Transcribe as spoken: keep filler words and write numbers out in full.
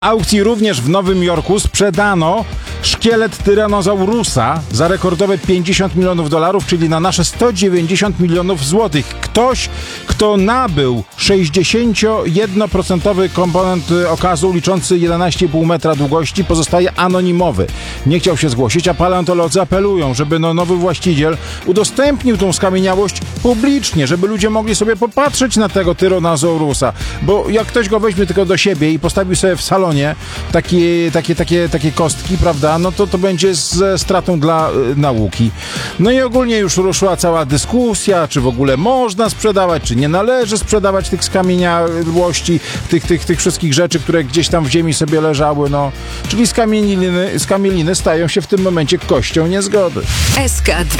Aukcji również w Nowym Jorku sprzedano szkielet tyranozaurusa za rekordowe pięćdziesiąt milionów dolarów, czyli na nasze sto dziewięćdziesiąt milionów złotych. Ktoś, kto nabył sześćdziesięciojednoprocentowy komponent okazu liczący jedenaście i pół metra długości, pozostaje anonimowy. Nie chciał się zgłosić, a paleontolodzy apelują, żeby no nowy właściciel udostępnił tą skamieniałość publicznie, żeby ludzie mogli sobie popatrzeć na tego tyranozaurusa, bo jak ktoś go weźmie tylko do siebie i postawi sobie w salonie takie, takie, takie, takie kostki, prawda, no to to będzie ze stratą dla y, nauki. No i ogólnie już ruszyła cała dyskusja, czy w ogóle można sprzedawać, czy nie należy sprzedawać tych skamieniałości, tych, tych, tych wszystkich rzeczy, które gdzieś tam w ziemi sobie leżały, no. Czyli skamieliny, skamieliny stają się w tym momencie kością niezgody. S K dwa